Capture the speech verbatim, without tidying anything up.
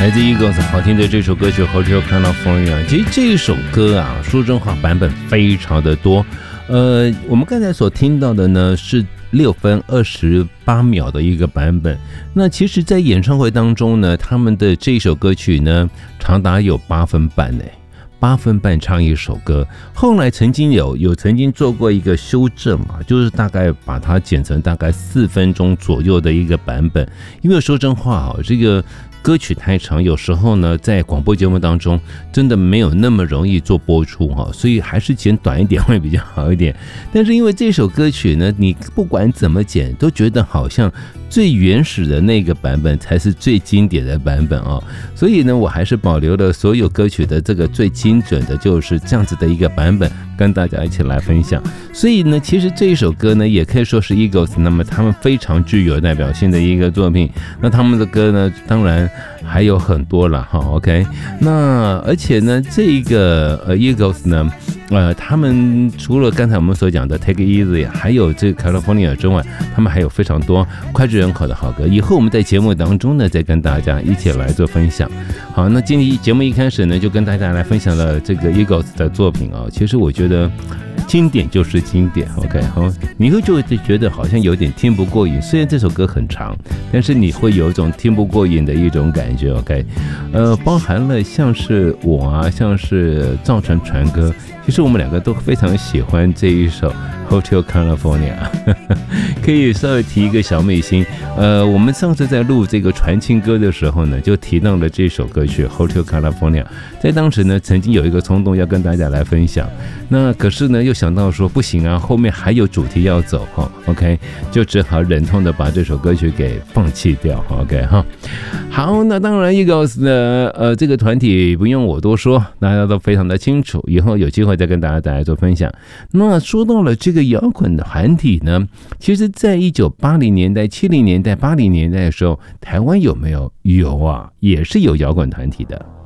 来自 Eagles 好听的这首歌曲 Hotel California。 其实这一首歌啊，说真话版本非常的多。呃，我们刚才所听到的呢是六分二十八秒的一个版本。那其实在演唱会当中呢，他们的这首歌曲呢长达有八分半呢，八分半唱一首歌。后来曾经有有曾经做过一个修正嘛，就是大概把它剪成大概四分钟左右的一个版本。因为说真话啊，这个歌曲太长，有时候呢在广播节目当中真的没有那么容易做播出哈，所以还是剪短一点会比较好一点。但是因为这首歌曲呢，你不管怎么剪都觉得好像最原始的那个版本才是最经典的版本哦，所以呢我还是保留了所有歌曲的这个最精准的就是这样子的一个版本跟大家一起来分享。所以呢其实这一首歌呢也可以说是 Eagles 那么他们非常具有代表性的一个作品。那他们的歌呢当然还有很多了哈 OK。 那而且呢这个呃 Eagles 呢呃他们除了刚才我们所讲的 Take It Easy 还有这个 California 之外，他们还有非常多脍炙人口的好歌，以后我们在节目当中呢再跟大家一起来做分享。好，那今天节目一开始呢就跟大家来分享了这个 Eagles 的作品啊，其实我觉得经典就是经典 OK。 好，你会就会觉得好像有点听不过瘾，虽然这首歌很长，但是你会有一种听不过瘾的一种感觉 OK。 呃，包含了像是我啊，像是赵传传哥，其实我们两个都非常喜欢这一首 Hotel California 可以稍微提一个小美心。呃，我们上次在录这个传情歌的时候呢，就提到了这首歌曲 Hotel California。 在当时呢曾经有一个冲动要跟大家来分享，那可是呢又想到说不行啊，后面还有主题要走哈 OK， 就只好忍痛的把这首歌曲给放弃掉 OK 哈。好，那当然 Eagles 的呃这个团体不用我多说，大家都非常的清楚，以后有机会再跟大家再来做分享。那说到了这个摇滚的团体呢，其实在一九八零年代七零年代八零年代的时候，台湾有没有？有啊，也是有摇滚团体的。